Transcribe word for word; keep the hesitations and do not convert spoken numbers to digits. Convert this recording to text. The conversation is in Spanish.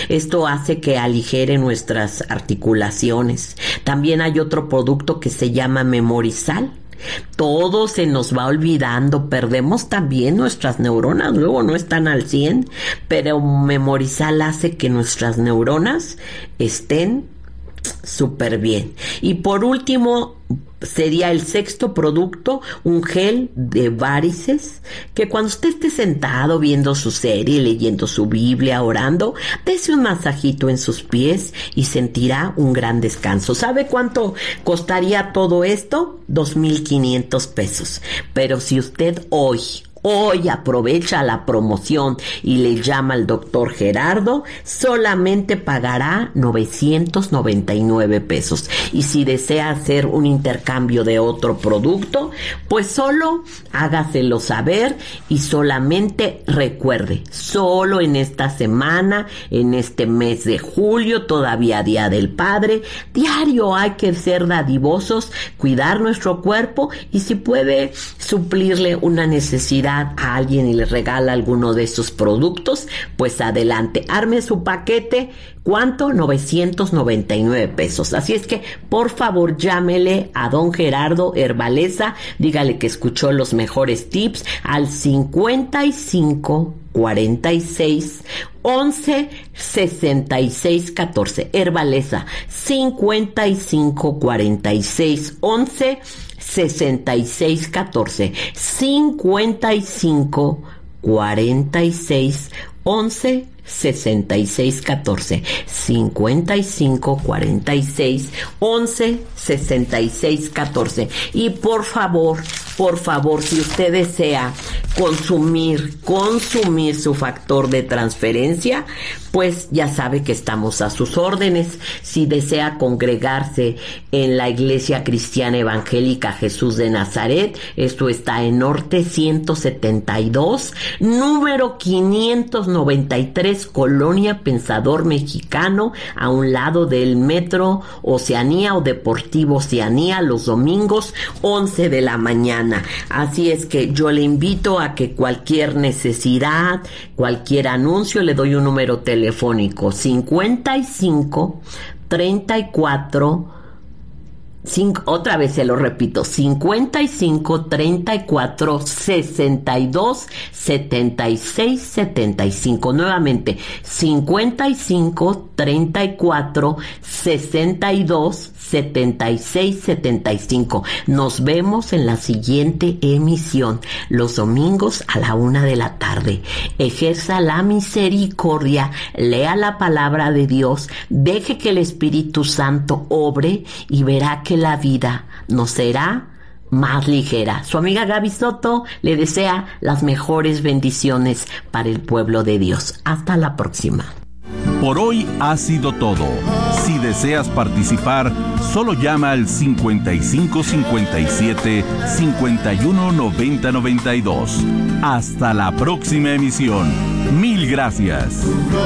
Esto hace que aligere nuestras articulaciones. También hay otro producto que se llama Memorizal. Todo se nos va olvidando, perdemos también nuestras neuronas, luego no están al cien, pero Memorizal hace que nuestras neuronas estén súper bien. Y por último, sería el sexto producto, un gel de varices, que cuando usted esté sentado viendo su serie, leyendo su Biblia, orando, dése un masajito en sus pies y sentirá un gran descanso. ¿Sabe cuánto costaría todo esto? dos mil quinientos pesos. Pero si usted hoy Hoy aprovecha la promoción y le llama al doctor Gerardo, solamente pagará novecientos noventa y nueve pesos. Y si desea hacer un intercambio de otro producto, pues solo hágaselo saber y solamente recuerde, solo en esta semana, en este mes de julio, todavía Día del Padre, diario hay que ser dadivosos, cuidar nuestro cuerpo y si puede suplirle una necesidad a alguien y le regala alguno de esos productos, pues adelante, arme su paquete. ¿Cuánto? novecientos noventa y nueve pesos. Así es que, por favor, llámele a don Gerardo Herbaleza, dígale que escuchó los mejores tips al cincuenta y cinco cuarenta y seis once sesenta y seis catorce. Herbaleza, cincuenta y cinco cuarenta y seis once sesenta y seis catorce. cincuenta y cinco cuarenta y seis once sesenta y seis catorce. cincuenta y cinco cuarenta y seis once sesenta y seis catorce. Y por favor, por favor, si usted desea consumir, consumir su factor de transferencia, pues ya sabe que estamos a sus órdenes. Si desea congregarse en la Iglesia Cristiana Evangélica Jesús de Nazaret, esto está en Norte ciento setenta y dos, número quinientos noventa y tres, Colonia Pensador Mexicano, a un lado del Metro Oceanía o Deportivo Oceanía, los domingos, once de la mañana. Así es que yo le invito a que cualquier necesidad, cualquier anuncio, le doy un número telefónico: cincuenta y cinco treinta y cuatro Cinco, otra vez se lo repito, cincuenta y cinco treinta y cuatro sesenta y dos setenta y seis setenta y cinco. Nuevamente, cincuenta y cinco treinta y cuatro sesenta y dos setenta y seis setenta y cinco. Nos vemos en la siguiente emisión, los domingos a la una de la tarde. Ejerza la misericordia, lea la palabra de Dios, deje que el Espíritu Santo obre y verá que la vida nos será más ligera. Su amiga Gaby Soto le desea las mejores bendiciones para el pueblo de Dios. Hasta la próxima. Por hoy ha sido todo. Si deseas participar, solo llama al cincuenta y cinco cincuenta y siete cincuenta y uno noventa noventa y dos. Hasta la próxima emisión. Mil gracias.